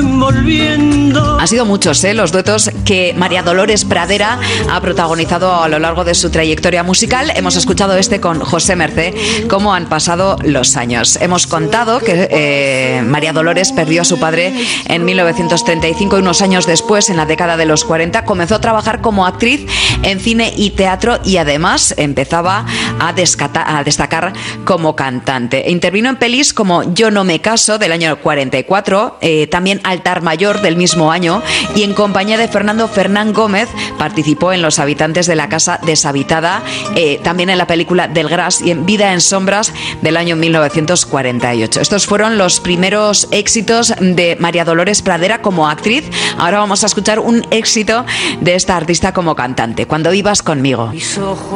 envolviendo. Han sido muchos, los duetos que María Dolores Pradera ha protagonizado a lo largo de su trayectoria musical. Hemos escuchado este con José Mercé, cómo han pasado los años. Hemos contado que María Dolores perdió a su padre en 1935 y unos años después, en la década de los 40, comenzó a trabajar como actriz en cine y teatro y además empezaba a destacar como cantante. Intervino en pelis como Yo no me caso, del año 44, también Altar Mayor, del mismo año, y en compañía de Fernando Fernán Gómez participó en Los habitantes de la casa deshabitada, también en la película Del Gras y en Vida en sombras, del año 1948. Estos fueron los primeros éxitos de María Dolores Pradera como actriz. Ahora vamos a escuchar un éxito de esta artista como cantante, Cuando vivas conmigo.